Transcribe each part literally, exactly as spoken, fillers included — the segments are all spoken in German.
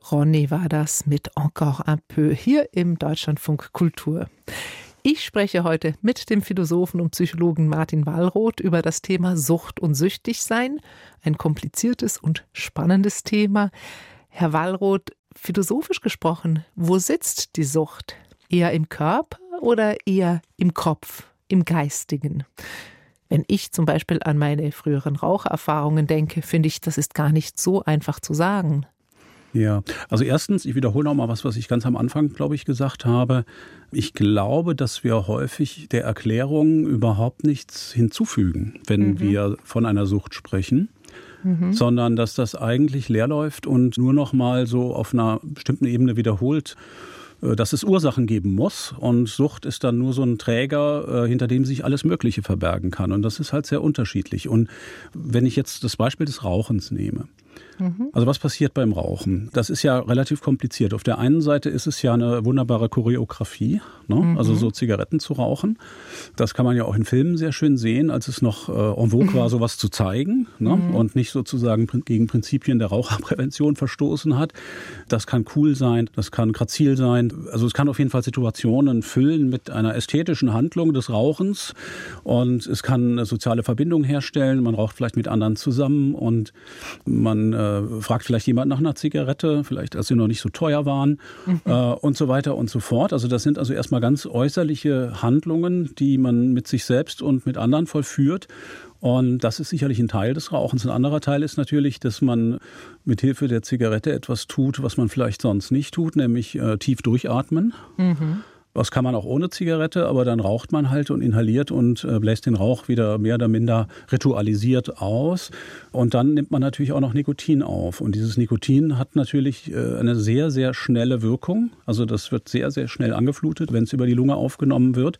Ronny war das mit Encore un peu hier im Deutschlandfunk Kultur. Ich spreche heute mit dem Philosophen und Psychologen Martin Wallroth über das Thema Sucht und Süchtigsein. Ein kompliziertes und spannendes Thema. Herr Wallroth, philosophisch gesprochen, wo sitzt die Sucht? Eher im Körper oder eher im Kopf, im Geistigen? Wenn ich zum Beispiel an meine früheren Rauchererfahrungen denke, finde ich, das ist gar nicht so einfach zu sagen. Ja, also erstens, ich wiederhole noch mal was, was ich ganz am Anfang, glaube ich, gesagt habe. Ich glaube, dass wir häufig der Erklärung überhaupt nichts hinzufügen, wenn mhm. wir von einer Sucht sprechen. Mhm. Sondern dass das eigentlich leer läuft und nur noch mal so auf einer bestimmten Ebene wiederholt, dass es Ursachen geben muss. Und Sucht ist dann nur so ein Träger, hinter dem sich alles Mögliche verbergen kann. Und das ist halt sehr unterschiedlich. Und wenn ich jetzt das Beispiel des Rauchens nehme, also was passiert beim Rauchen? Das ist ja relativ kompliziert. Auf der einen Seite ist es ja eine wunderbare Choreografie, ne? Mhm. Also so Zigaretten zu rauchen. Das kann man ja auch in Filmen sehr schön sehen, als es noch äh, en vogue war, sowas zu zeigen, ne? Mhm. Und nicht sozusagen gegen Prinzipien der Raucherprävention verstoßen hat. Das kann cool sein, das kann grazil sein. Also es kann auf jeden Fall Situationen füllen mit einer ästhetischen Handlung des Rauchens. Und es kann eine soziale Verbindung herstellen. Man raucht vielleicht mit anderen zusammen und man äh, fragt vielleicht jemand nach einer Zigarette, vielleicht als sie noch nicht so teuer waren, mhm. äh, und so weiter und so fort. Also das sind also erstmal ganz äußerliche Handlungen, die man mit sich selbst und mit anderen vollführt. Und das ist sicherlich ein Teil des Rauchens. Ein anderer Teil ist natürlich, dass man mit Hilfe der Zigarette etwas tut, was man vielleicht sonst nicht tut, nämlich äh, tief durchatmen. Mhm. Das kann man auch ohne Zigarette, aber dann raucht man halt und inhaliert und äh, bläst den Rauch wieder mehr oder minder ritualisiert aus. Und dann nimmt man natürlich auch noch Nikotin auf. Und dieses Nikotin hat natürlich äh, eine sehr, sehr schnelle Wirkung. Also das wird sehr, sehr schnell angeflutet, wenn es über die Lunge aufgenommen wird.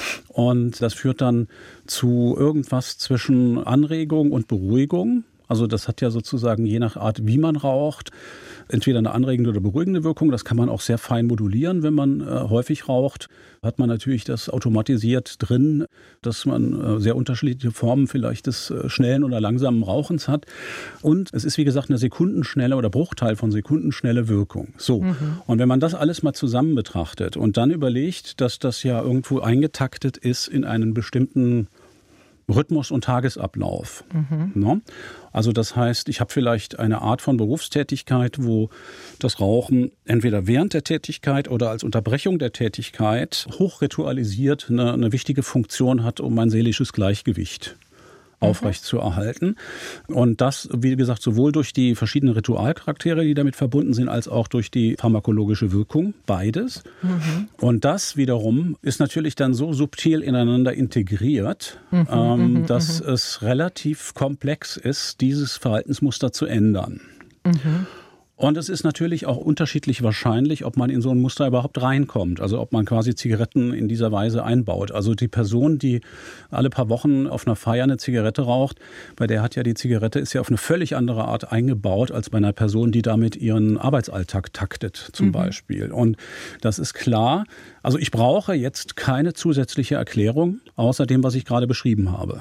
Und das führt dann zu irgendwas zwischen Anregung und Beruhigung. Also das hat ja sozusagen je nach Art, wie man raucht, entweder eine anregende oder beruhigende Wirkung. Das kann man auch sehr fein modulieren, wenn man äh, häufig raucht. Hat man natürlich das automatisiert drin, dass man äh, sehr unterschiedliche Formen vielleicht des äh, schnellen oder langsamen Rauchens hat. Und es ist, wie gesagt, eine sekundenschnelle oder Bruchteil von sekundenschnelle Wirkung. So. Mhm. Und wenn man das alles mal zusammen betrachtet und dann überlegt, dass das ja irgendwo eingetaktet ist in einen bestimmten Rhythmus und Tagesablauf. Mhm. Ne? Also das heißt, ich habe vielleicht eine Art von Berufstätigkeit, wo das Rauchen entweder während der Tätigkeit oder als Unterbrechung der Tätigkeit hochritualisiert eine, eine wichtige Funktion hat, um mein seelisches Gleichgewicht aufrecht zu erhalten. Und das, wie gesagt, sowohl durch die verschiedenen Ritualcharaktere, die damit verbunden sind, als auch durch die pharmakologische Wirkung, beides. Mhm. Und das wiederum ist natürlich dann so subtil ineinander integriert, mhm, ähm, dass mhm. es relativ komplex ist, dieses Verhaltensmuster zu ändern. Mhm. Und es ist natürlich auch unterschiedlich wahrscheinlich, ob man in so ein Muster überhaupt reinkommt. Also ob man quasi Zigaretten in dieser Weise einbaut. Also die Person, die alle paar Wochen auf einer Feier eine Zigarette raucht, bei der hat ja die Zigarette ist ja auf eine völlig andere Art eingebaut als bei einer Person, die damit ihren Arbeitsalltag taktet zum mhm. Beispiel. Und das ist klar. Also ich brauche jetzt keine zusätzliche Erklärung, außer dem, was ich gerade beschrieben habe.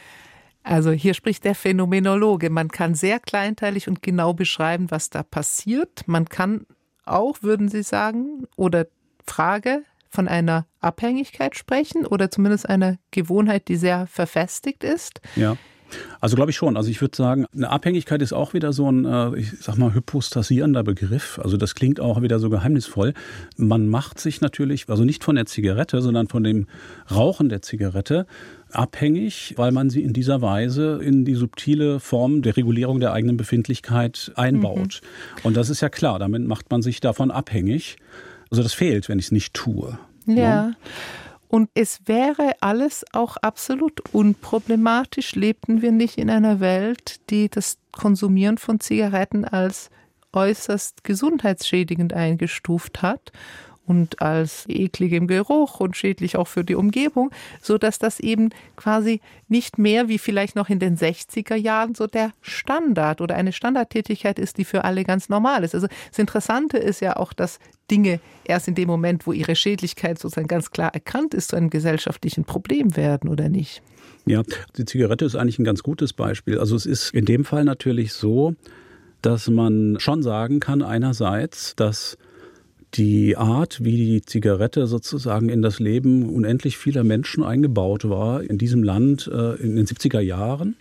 Also hier spricht der Phänomenologe. Man kann sehr kleinteilig und genau beschreiben, was da passiert. Man kann auch, würden Sie sagen, oder Frage, von einer Abhängigkeit sprechen oder zumindest einer Gewohnheit, die sehr verfestigt ist. Ja. Also glaube ich schon. Also ich würde sagen, eine Abhängigkeit ist auch wieder so ein, ich sag mal, hypostasierender Begriff. Also das klingt auch wieder so geheimnisvoll. Man macht sich natürlich, also nicht von der Zigarette, sondern von dem Rauchen der Zigarette abhängig, weil man sie in dieser Weise in die subtile Form der Regulierung der eigenen Befindlichkeit einbaut. Mhm. Und das ist ja klar, damit macht man sich davon abhängig. Also das fehlt, wenn ich es nicht tue. Ja. ja. Und es wäre alles auch absolut unproblematisch, lebten wir nicht in einer Welt, die das Konsumieren von Zigaretten als äußerst gesundheitsschädigend eingestuft hat und als eklig im Geruch und schädlich auch für die Umgebung, sodass das eben quasi nicht mehr wie vielleicht noch in den sechziger Jahren so der Standard oder eine Standardtätigkeit ist, die für alle ganz normal ist. Also das Interessante ist ja auch, dass Dinge erst in dem Moment, wo ihre Schädlichkeit sozusagen ganz klar erkannt ist, zu einem gesellschaftlichen Problem werden, oder nicht? Ja, die Zigarette ist eigentlich ein ganz gutes Beispiel. Also es ist in dem Fall natürlich so, dass man schon sagen kann, einerseits, dass die Art, wie die Zigarette sozusagen in das Leben unendlich vieler Menschen eingebaut war, in diesem Land äh, in den siebziger Jahren,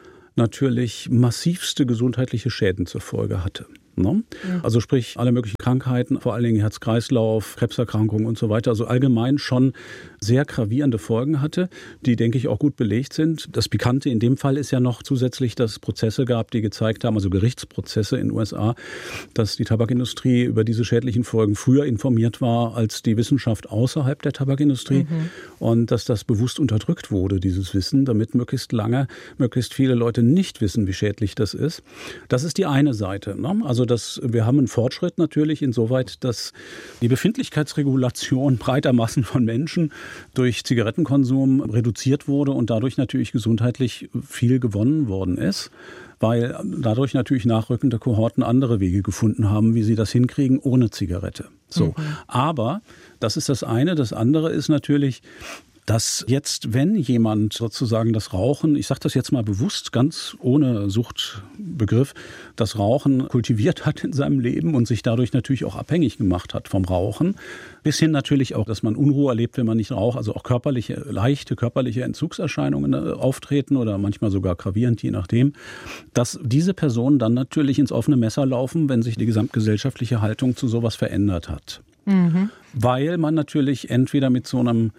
natürlich massivste gesundheitliche Schäden zur Folge hatte. Ne? Ja. Also sprich alle möglichen Krankheiten, vor allen Dingen Herz-Kreislauf, Krebserkrankungen und so weiter, also allgemein schon sehr gravierende Folgen hatte, die, denke ich, auch gut belegt sind. Das Pikante in dem Fall ist ja noch zusätzlich, dass es Prozesse gab, die gezeigt haben, also Gerichtsprozesse in den U S A, dass die Tabakindustrie über diese schädlichen Folgen früher informiert war als die Wissenschaft außerhalb der Tabakindustrie mhm. und dass das bewusst unterdrückt wurde, dieses Wissen, damit möglichst lange, möglichst viele Leute nicht wissen, wie schädlich das ist. Das ist die eine Seite. Ne? Also das, wir haben einen Fortschritt natürlich insoweit, dass die Befindlichkeitsregulation breiter Massen von Menschen durch Zigarettenkonsum reduziert wurde und dadurch natürlich gesundheitlich viel gewonnen worden ist, weil dadurch natürlich nachrückende Kohorten andere Wege gefunden haben, wie sie das hinkriegen ohne Zigarette. So, mhm. Aber das ist das eine. Das andere ist natürlich, dass jetzt, wenn jemand sozusagen das Rauchen, ich sage das jetzt mal bewusst, ganz ohne Suchtbegriff, das Rauchen kultiviert hat in seinem Leben und sich dadurch natürlich auch abhängig gemacht hat vom Rauchen, bis hin natürlich auch, dass man Unruhe erlebt, wenn man nicht raucht, also auch körperliche, leichte körperliche Entzugserscheinungen auftreten oder manchmal sogar gravierend, je nachdem, dass diese Personen dann natürlich ins offene Messer laufen, wenn sich die gesamtgesellschaftliche Haltung zu sowas verändert hat. Mhm. Weil man natürlich entweder mit so einem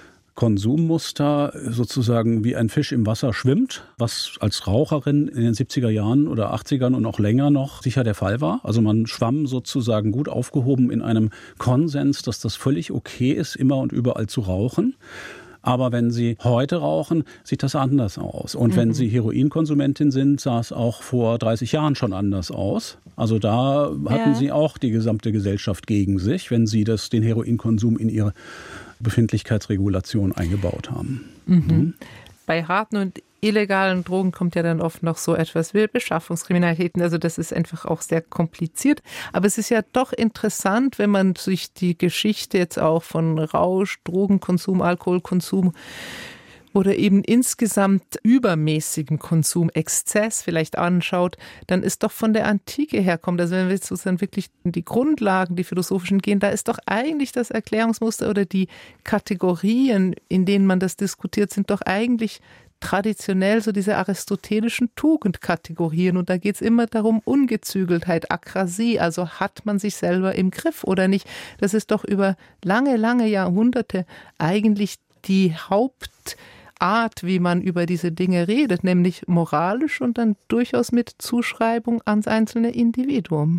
Konsummuster sozusagen wie ein Fisch im Wasser schwimmt, was als Raucherin in den siebziger Jahren oder achtzigern und auch länger noch sicher der Fall war. Also man schwamm sozusagen gut aufgehoben in einem Konsens, dass das völlig okay ist, immer und überall zu rauchen. Aber wenn Sie heute rauchen, sieht das anders aus. Und mhm. wenn Sie Heroinkonsumentin sind, sah es auch vor dreißig Jahren schon anders aus. Also da hatten ja. Sie auch die gesamte Gesellschaft gegen sich, wenn Sie das, den Heroinkonsum in Ihre Befindlichkeitsregulation eingebaut haben. Mhm. Mhm. Bei harten und illegalen Drogen kommt ja dann oft noch so etwas wie Beschaffungskriminalitäten. Also das ist einfach auch sehr kompliziert. Aber es ist ja doch interessant, wenn man sich die Geschichte jetzt auch von Rausch, Drogenkonsum, Alkoholkonsum oder eben insgesamt übermäßigem Konsum, Exzess vielleicht anschaut, dann ist doch von der Antike herkommt, also wenn wir jetzt sozusagen wirklich in die Grundlagen, die philosophischen gehen, da ist doch eigentlich das Erklärungsmuster oder die Kategorien, in denen man das diskutiert, sind doch eigentlich traditionell so diese aristotelischen Tugendkategorien. Und da geht es immer darum, Ungezügeltheit, Akrasie, also hat man sich selber im Griff oder nicht. Das ist doch über lange, lange Jahrhunderte eigentlich die Haupt Art, wie man über diese Dinge redet, nämlich moralisch und dann durchaus mit Zuschreibung ans einzelne Individuum.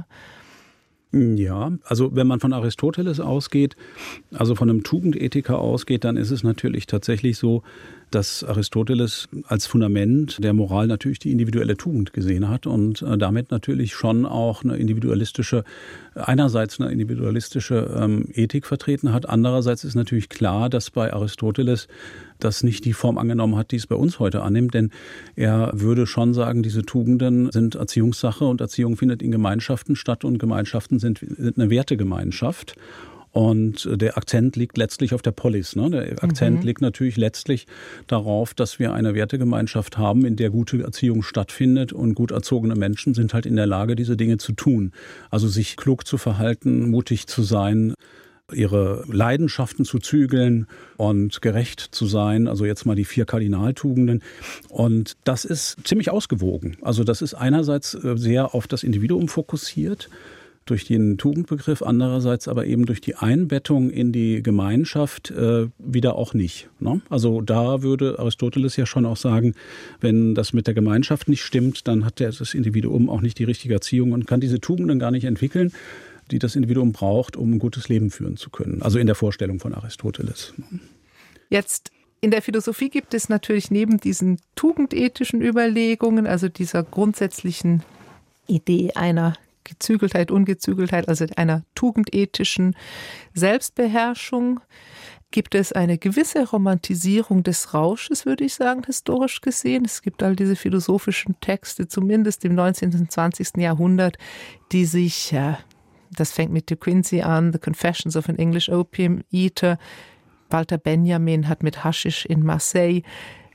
Ja, also wenn man von Aristoteles ausgeht, also von einem Tugendethiker ausgeht, dann ist es natürlich tatsächlich so, dass Aristoteles als Fundament der Moral natürlich die individuelle Tugend gesehen hat und damit natürlich schon auch eine individualistische, einerseits eine individualistische ähm, Ethik vertreten hat. Andererseits ist natürlich klar, dass bei Aristoteles das nicht die Form angenommen hat, die es bei uns heute annimmt, denn er würde schon sagen, diese Tugenden sind Erziehungssache und Erziehung findet in Gemeinschaften statt und Gemeinschaften sind, sind eine Wertegemeinschaft. Und der Akzent liegt letztlich auf der Polis. Ne? Der Akzent mhm. liegt natürlich letztlich darauf, dass wir eine Wertegemeinschaft haben, in der gute Erziehung stattfindet und gut erzogene Menschen sind halt in der Lage, diese Dinge zu tun. Also sich klug zu verhalten, mutig zu sein, ihre Leidenschaften zu zügeln und gerecht zu sein. Also jetzt mal die vier Kardinaltugenden. Und das ist ziemlich ausgewogen. Also das ist einerseits sehr auf das Individuum fokussiert, durch den Tugendbegriff, andererseits aber eben durch die Einbettung in die Gemeinschaft äh, wieder auch nicht. Ne? Also da würde Aristoteles ja schon auch sagen, wenn das mit der Gemeinschaft nicht stimmt, dann hat das Individuum auch nicht die richtige Erziehung und kann diese Tugenden gar nicht entwickeln, die das Individuum braucht, um ein gutes Leben führen zu können. Also in der Vorstellung von Aristoteles. Jetzt in der Philosophie gibt es natürlich neben diesen tugendethischen Überlegungen, also dieser grundsätzlichen Idee einer Gezügeltheit, Ungezügeltheit, also einer tugendethischen Selbstbeherrschung, gibt es eine gewisse Romantisierung des Rausches, würde ich sagen, historisch gesehen. Es gibt all diese philosophischen Texte, zumindest im neunzehnten und zwanzigsten Jahrhundert, die sich, ja, das fängt mit De Quincey an, The Confessions of an English Opium Eater, Walter Benjamin hat mit Haschisch in Marseille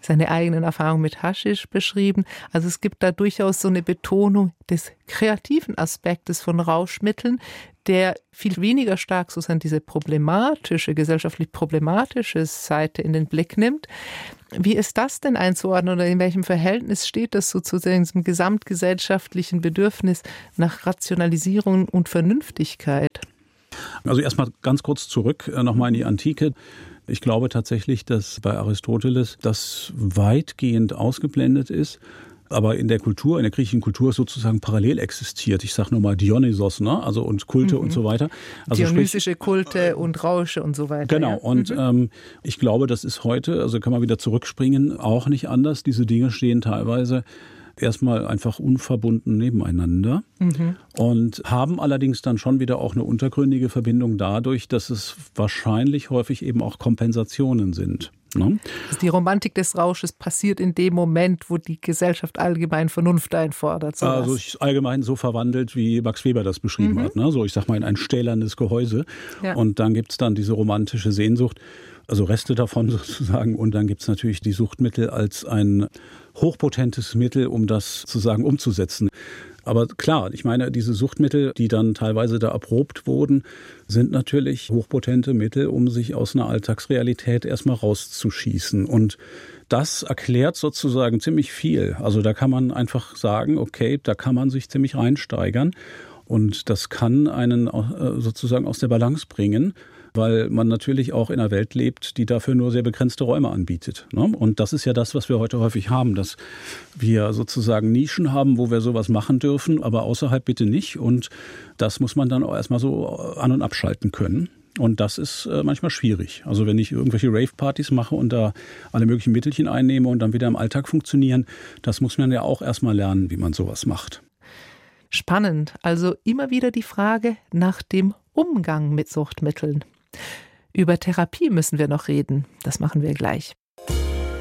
seine eigenen Erfahrungen mit Haschisch beschrieben. Also es gibt da durchaus so eine Betonung des kreativen Aspektes von Rauschmitteln, der viel weniger stark sozusagen diese problematische, gesellschaftlich problematische Seite in den Blick nimmt. Wie ist das denn einzuordnen oder in welchem Verhältnis steht das so zu diesem gesamtgesellschaftlichen Bedürfnis nach Rationalisierung und Vernünftigkeit? Also erstmal ganz kurz zurück, nochmal in die Antike. Ich glaube tatsächlich, dass bei Aristoteles das weitgehend ausgeblendet ist, aber in der Kultur, in der griechischen Kultur sozusagen parallel existiert. Ich sage nur mal Dionysos, ne? Also und Kulte mhm. und so weiter. Also Dionysische sprich, Kulte und Rausche und so weiter. Genau, ja. und mhm. ähm, ich glaube, das ist heute, also kann man wieder zurückspringen, auch nicht anders. Diese Dinge stehen teilweise erstmal einfach unverbunden nebeneinander mhm. und haben allerdings dann schon wieder auch eine untergründige Verbindung dadurch, dass es wahrscheinlich häufig eben auch Kompensationen sind. Ne? Die Romantik des Rausches passiert in dem Moment, wo die Gesellschaft allgemein Vernunft einfordert. Sowas. Also sich allgemein so verwandelt, wie Max Weber das beschrieben mhm. hat. Ne? So, ich sag mal, in ein stählernes Gehäuse. Ja. Und dann gibt es dann diese romantische Sehnsucht, also Reste davon sozusagen. Und dann gibt es natürlich die Suchtmittel als ein hochpotentes Mittel, um das sozusagen umzusetzen. Aber klar, ich meine, diese Suchtmittel, die dann teilweise da erprobt wurden, sind natürlich hochpotente Mittel, um sich aus einer Alltagsrealität erstmal rauszuschießen. Und das erklärt sozusagen ziemlich viel. Also da kann man einfach sagen, okay, da kann man sich ziemlich reinsteigern. Und das kann einen sozusagen aus der Balance bringen, weil man natürlich auch in einer Welt lebt, die dafür nur sehr begrenzte Räume anbietet. Und das ist ja das, was wir heute häufig haben, dass wir sozusagen Nischen haben, wo wir sowas machen dürfen, aber außerhalb bitte nicht. Und das muss man dann auch erstmal so an- und abschalten können. Und das ist manchmal schwierig. Also wenn ich irgendwelche Rave-Partys mache und da alle möglichen Mittelchen einnehme und dann wieder im Alltag funktionieren, das muss man ja auch erstmal lernen, wie man sowas macht. Spannend. Also immer wieder die Frage nach dem Umgang mit Suchtmitteln. Über Therapie müssen wir noch reden. Das machen wir gleich.